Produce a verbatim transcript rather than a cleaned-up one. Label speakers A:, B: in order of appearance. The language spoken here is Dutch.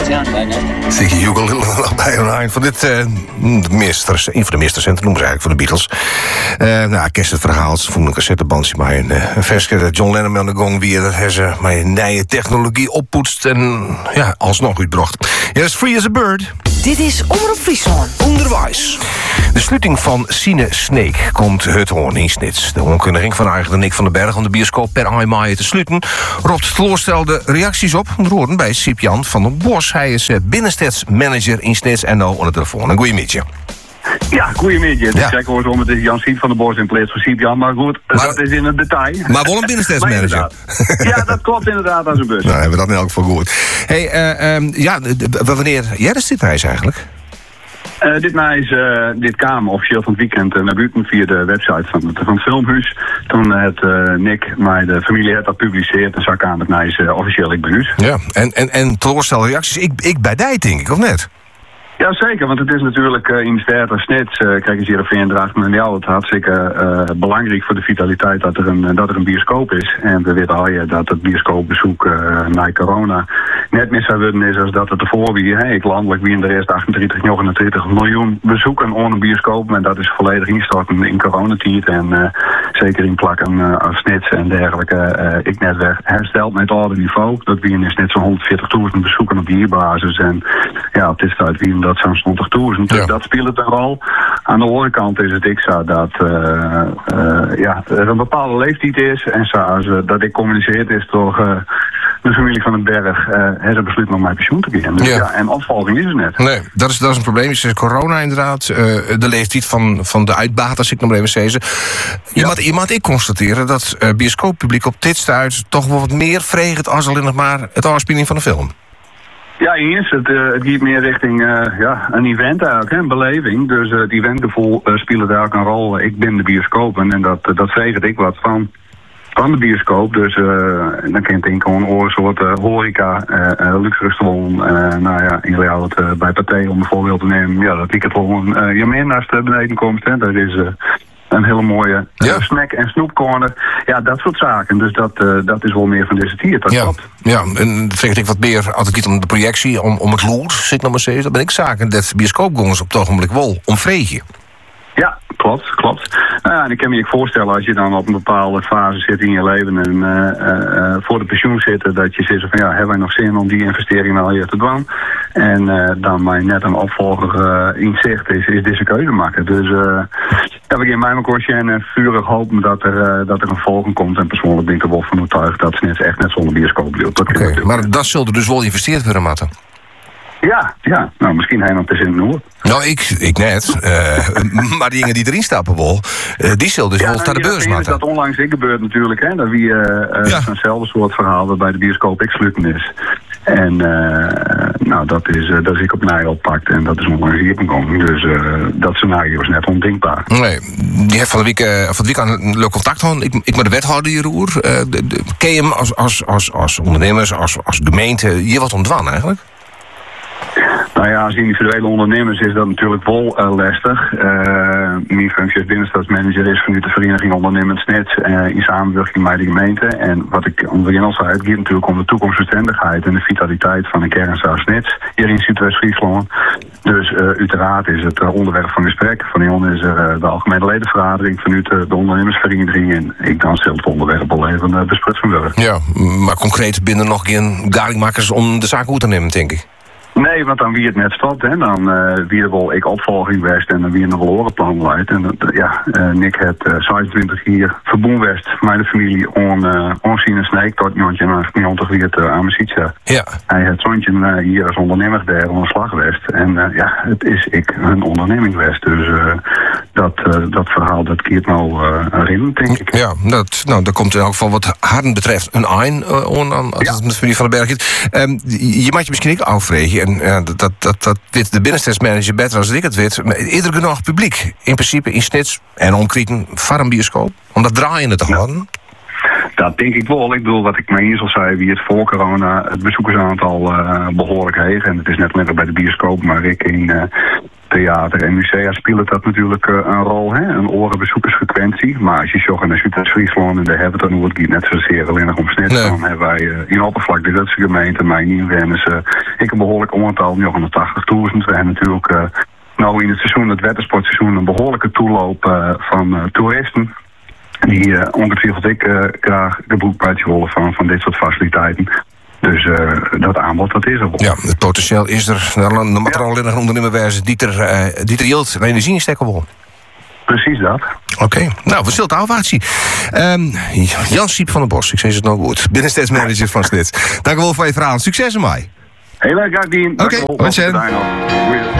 A: Zie je Jugel bij een eind van dit uh, meester, een van de meestercenten noemen ze eigenlijk van de Beatles. Uh, nou, ik ken het verhaal. Ze vonden een cassettebandje maar een, uh, een versje dat John Lennon aan de gong weer dat hij ze maar een nieuwe technologie oppoetst en ja, alsnog uitbracht. Ja, is free as a bird.
B: Dit is Omroep Friesland.
A: Onderwijs. De sluiting van Sine Sneek komt het hoorn in Snits. De onkundiging van eigen Nick van den Berg om de bioscoop per eind te sluiten roept teleurstelde reacties op. We horen bij Siep-Jan van den Bos. Hij is binnenstadsmanager in Snits en nou aan de telefoon. Een goeiemiddag.
C: Ja, goeiemiddag.
A: Ja.
C: Ik hoor zo, het is Jan Siep van den Bos in plaats van Siep-Jan, maar goed, maar, dat is in het detail.
A: Maar wel een binnenstadsmanager.
C: Ja, dat klopt inderdaad als een bus.
A: Nou, hebben we dat in elk geval goed. Hey, uh, um, ja, wanneer jij is dit reis eigenlijk?
C: Uh, dit is uh, dit kwam officieel van het weekend uh, naar buiten via de website van het, van het Filmhuis. Toen het uh, Nick, maar de familie het dat publiceert en zag ik aan het nice uh, officieel ik ben huis.
A: Ja, en, en, en teleurstelde reacties. Ik, ik bij die denk ik, of net?
C: Ja, zeker, want het is natuurlijk uh, in sterren als Snits, uh, kijk eens hier op Veerdracht en jou, het hartstikke uh, belangrijk voor de vitaliteit dat er een, dat er een bioscoop is. En we weten al ja, dat het bioscoopbezoek uh, na corona net mis zou worden is als dat het ervoor wie. Hey, ik landelijk wie in de rest achtendertig, negenentwintig miljoen bezoeken aan een bioscoop. En dat is volledig instorten in coronatijd en uh, zeker in plakken uh, als Snits en dergelijke. Uh, ik net weer hersteld met het oude niveau. Dat wie is net zo'n honderdveertigduizend bezoeken op die basis. En ja, op dit tijd wie dat zo'n twintigduizend. Dus ja. Dat speelt een rol. Aan de andere kant is het ik zo dat uh, uh, ja, er een bepaalde leeftijd is. En zoals uh, dat ik communiceerd is door uh, de familie van den Berg, uh, heeft het besluit om mijn pensioen te beginnen. Dus, ja. Ja, en opvolging is het net.
A: Nee, dat is, dat is een probleem. Je zegt corona inderdaad. Uh, de leeftijd van, van de uitbaters, ik nog maar even zeggen. Je, ja. moet, je moet ik constateren dat uh, bioscooppubliek op dit stuit toch wel wat meer vreegt als alleen nog maar het afspieling van de film.
C: Ja, eens. Het, uh, het gaat meer richting uh, ja, een event eigenlijk, hè, een beleving. Dus uh, het eventgevoel uh, speelt daar ook een rol. Ik ben de bioscoop en dat, uh, dat vreeg ik wat van. Van de bioscoop, dus uh, dan kan je denken aan een soort uh, horeca, uh, uh, luxe restaurant, uh, nou ja, in het uh, bij Pathé om een voorbeeld te nemen. Ja, dat ik het gewoon uh, je meer naast de beneden komt, hè. Dat is uh, een hele mooie uh, ja. snack- en snoepcorner. Ja, dat soort zaken. Dus dat, uh, dat is wel meer van deze tier, dat
A: ja.
C: klopt.
A: Ja, en dat vind ik wat meer, als het gaat om de projectie, om, om het loer, zit nog maar steeds, dan ben ik zaken dat bioscoopgangers op het ogenblik wel omvregen.
C: Ja, klopt, klopt. Nou ja, en ik kan me je voorstellen als je dan op een bepaalde fase zit in je leven en uh, uh, voor de pensioen zit, dat je zegt van ja, hebben wij nog zin om die investering wel hier te doen? En uh, dan maar net een opvolger uh, in zicht is, is deze keuze maken. Dus uh, heb ik in mijn koosje en vurig hopen dat er, uh, dat er een volging komt. En persoonlijk ben ik er wel van overtuigd dat ze net echt net zonder bioscoop doet.
A: Oké, okay, maar dat zullen dus wel geïnvesteerd worden, Matten?
C: Ja, ja. Nou, misschien helemaal te zin noord.
A: Nou, ik, ik net. Uh, maar die dingen die erin stappen wel, uh, die zullen dus ja, wel naar de beurs maken.
C: Dat onlangs is gebeurd natuurlijk, hè. Dat wie uh, uh, ja. zo'nzelfde soort verhaal waarbij de bioscoop excluten is. En uh, nou, dat is, uh, dat is ik op mij oppakt en dat is onlangs hier gekomen. Dus uh, dat scenario is net ondenkbaar.
A: Nee, die heeft van de week, uh, van de week aan een leuk contact gehad. Ik, ik met de wethouder hier roer. Uh, ken je hem als, als, als, als ondernemers, als, als gemeente, hier wat ontwan eigenlijk?
C: Nou ja, als individuele ondernemers is dat natuurlijk wel uh, lastig. Uh, mijn functie als binnenstadsmanager is vanuit de vereniging Ondernemend Snits uh, in samenwerking met de gemeente. En wat ik onderin al zei, het gaat natuurlijk om de toekomstbestendigheid en de vitaliteit van de kernzaal Snits hier in Zuidwest-Friesland. Dus uh, uiteraard is het uh, onderwerp van gesprek. Van Jon is er uh, de algemene ledenvergadering vanuit uh, de ondernemersvereniging. En ik dan stel het onderwerp al even uh, besprutst van worden.
A: Ja, maar concreet binnen nog geen garingmakers om de zaak goed te nemen, denk ik.
C: Nee, want dan wie het net stopt, hè, dan uh, wie er wel ik opvolging west en dan wie er nog wel orenplan leidt. En uh, ja, uh, Nick het uh, zevenentwintig hier verboen west, mijn familie on uh, onzien en sneek tot Jontje en negentig wie het uh, aan mijn ziet. Ja. Hij heeft zoontje uh, hier als ondernemer daar aan de slag west. En uh, ja, het is ik een onderneming west. Dus uh, dat, uh, dat verhaal dat keert nou uh, erin, denk ik.
A: Ja, dat, nou, daar komt in elk geval wat harden betreft een eind uh, on aan als ja. het met de familie van den Berg is. Um, je maakt je misschien ook afvregen. En ja, dat, dat, dat, dat weet de binnenstadsmanager beter als ik het weet. Maar eerder genoeg publiek. In principe in Snits en omkrieten van een bioscoop. Om dat draaiende te houden.
C: Dat denk ik wel. Ik bedoel, wat ik maar eerst al zei, wie het voor corona het bezoekersaantal uh, behoorlijk heeg. En het is net minder bij de bioscoop, maar ik in uh, theater en musea spelen dat natuurlijk uh, een rol, hè? Een orenbezoekersfrequentie. Maar als je zogt naar Zuid-Friesland, en daar hebben we het dan nog niet zozeer alleen nog om snit. Nee. Dan hebben wij uh, in oppervlak de Duitse gemeente, mijn inwoners, uh, ik een behoorlijk aantal, negenhonderdtachtigduizend. We hebben natuurlijk uh, nou in het seizoen, het watersportseizoen, een behoorlijke toeloop uh, van uh, toeristen. Die uh, ongetwijfeld ik uh, graag gebruik willen van, van dit soort faciliteiten. Dus uh, dat aanbod, dat is er wel.
A: Ja, het potentieel is er. Dan moet er alleen nog een ondernemer wijzen die er, uh, die er yield en energie in stekken wil.
C: Precies dat.
A: Oké, okay. Nou, we zullen het afwachten. Um, Jan Siep van den Bos, ik zeg het nou goed. Binnenstedsmanager van Snit. Dank u wel voor je verhaal. Succes ermee.
C: Heel erg graag, Dien.
A: Oké, okay,